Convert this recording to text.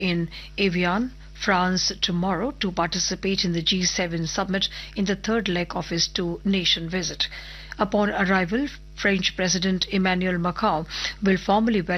in Evian, France tomorrow to participate in the G7 summit in the third leg of his two-nation visit. Upon arrival, French President Emmanuel Macron will formally welcome